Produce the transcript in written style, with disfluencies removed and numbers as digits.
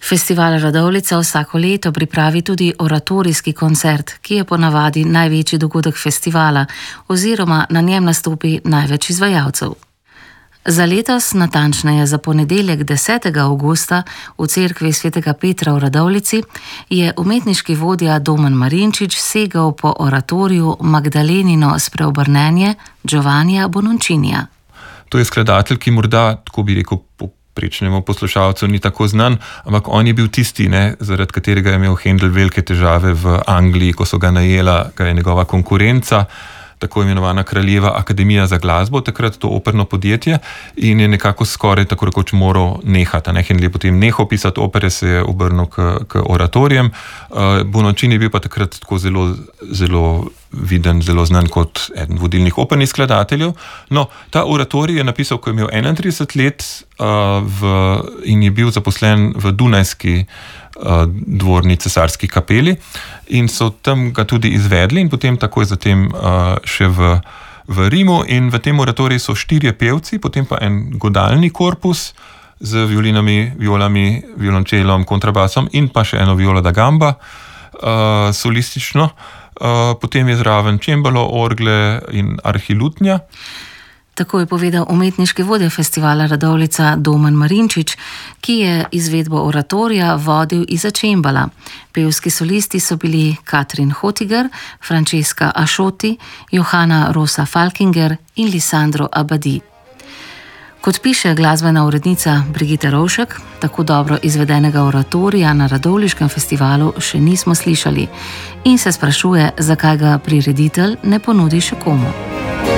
Festival Radovljica vsako leto pripravi tudi oratorijski koncert, ki je ponavadi največji dogodek festivala oziroma na njem nastopi največ izvajalcev. Za letos, natančneje za ponedeljek 10. avgusta v cerkvi svetega Petra v Radovljici, je umetniški vodja Domen Marinčič segal po oratoriju Magdalenino spreobrnenje Giovannija Bononcinija. To je skladatelj, ki morda, tako bi rekel, povprečnemu poslušalcu ni tako znan, ampak on je bil tisti, zaradi katerega je imel Händel velike težave v Angliji, ko so ga najela, ga je njegova konkurenca, tako imenovana Kraljeva akademija za glasbo, takrat to operno podjetje, in je nekako skoraj tako rekoč moral nehati. Händel je potem nehal pisati opere, se je obrnil k oratorijem. Bononcini je bil pa takrat tako zelo viden, zelo znan kot eden vodilnih opernih skladateljev. No, ta oratorij je napisal, ko je imel 31 let in je bil zaposlen v dunajski dvorni cesarski kapeli in so tam ga tudi izvedli in potem takoj zatem še v Rimu, in v tem oratoriju so 4 pevci, potem pa en godalni korpus z violinami, violami, violončelom, kontrabasom in pa še eno viola da gamba solistično. Potem je zraven čembalo, orgle in arhilutnja. Tako je povedal umetniški vodja festivala Radovljica Domen Marinčič, ki je izvedbo oratorija vodil izza čembala. Pevski solisti so bili Katrin Hotiger, Francesca Ascioti, Johanna Rosa Falkinger in Lisandro Abadi. Kot piše glasbena urednica Brigitte Rovšek, tako dobro izvedenega oratorija na Radovljiškem festivalu še nismo slišali in se sprašuje, zakaj ga prireditelj ne ponudi še komu.